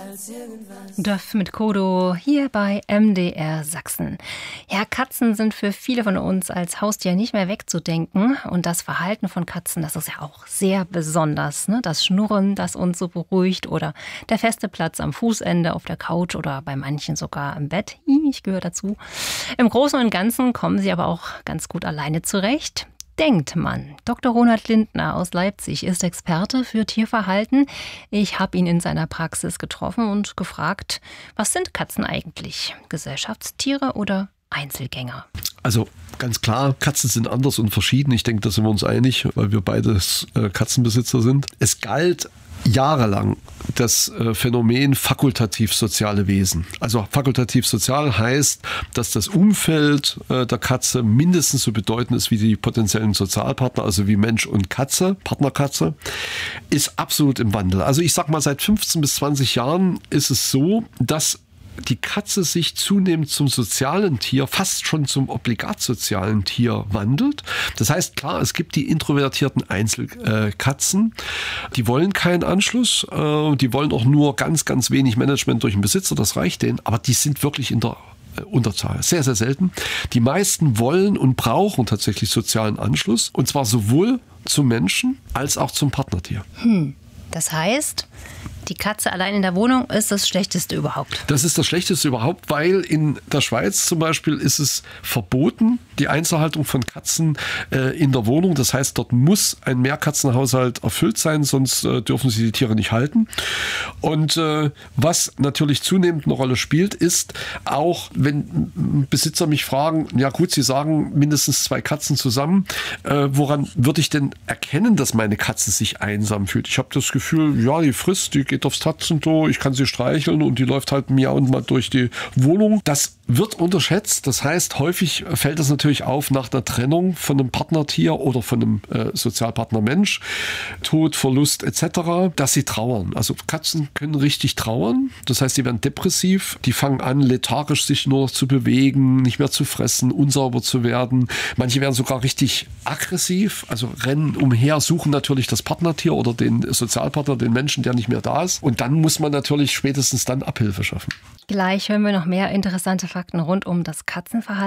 Döff mit Kodo hier bei MDR Sachsen. Ja, Katzen sind für viele von uns als Haustier nicht mehr wegzudenken. Und das Verhalten von Katzen, das ist ja auch sehr besonders. Ne? Das Schnurren, das uns so beruhigt, oder der feste Platz am Fußende auf der Couch oder bei manchen sogar im Bett. Ich gehöre dazu. Im Großen und Ganzen kommen sie aber auch ganz gut alleine zurecht. Denkt man. Dr. Ronald Lindner aus Leipzig ist Experte für Tierverhalten. Ich habe ihn in seiner Praxis getroffen und gefragt, was sind Katzen eigentlich? Gesellschaftstiere oder Einzelgänger? Also ganz klar, Katzen sind anders und verschieden. Ich denke, da sind wir uns einig, weil wir beides Katzenbesitzer sind. Es galt jahrelang das Phänomen fakultativ-soziale Wesen. Also fakultativ-sozial heißt, dass das Umfeld der Katze mindestens so bedeutend ist wie die potenziellen Sozialpartner, also wie Mensch und Katze, Partnerkatze, ist absolut im Wandel. Also ich sag mal, seit 15 bis 20 Jahren ist es so, dass die Katze sich zunehmend zum sozialen Tier, fast schon zum obligat sozialen Tier wandelt. Das heißt, klar, es gibt die introvertierten Einzelkatzen, die wollen keinen Anschluss, die wollen auch nur ganz, ganz wenig Management durch den Besitzer, das reicht denen, aber die sind wirklich in der Unterzahl. Sehr, sehr selten. Die meisten wollen und brauchen tatsächlich sozialen Anschluss, und zwar sowohl zum Menschen als auch zum Partnertier. Das heißt, die Katze allein in der Wohnung ist das Schlechteste überhaupt. Das ist das Schlechteste überhaupt, weil in der Schweiz zum Beispiel ist es verboten, die Einzelhaltung von Katzen in der Wohnung. Das heißt, dort muss ein Mehrkatzenhaushalt erfüllt sein, sonst dürfen sie die Tiere nicht halten. Und was natürlich zunehmend eine Rolle spielt, ist auch, wenn Besitzer mich fragen, ja gut, sie sagen mindestens 2 Katzen zusammen, woran würde ich denn erkennen, dass meine Katze sich einsam fühlt? Ich habe das Gefühl, ja, die frisst, die geht aufs Tatzentor, ich kann sie streicheln und die läuft halt miauend mal durch die Wohnung. Das wird unterschätzt. Das heißt, häufig fällt es natürlich auf nach der Trennung von einem Partnertier oder von einem Sozialpartner Mensch, Tod, Verlust etc., dass sie trauern. Also Katzen können richtig trauern. Das heißt, sie werden depressiv, die fangen an, lethargisch sich nur noch zu bewegen, nicht mehr zu fressen, unsauber zu werden. Manche werden sogar richtig aggressiv, also rennen umher, suchen natürlich das Partnertier oder den Sozialpartner, den Menschen, der nicht mehr da ist. Und dann muss man natürlich spätestens dann Abhilfe schaffen. Gleich hören wir noch mehr interessante Fakten rund um das Katzenverhalten.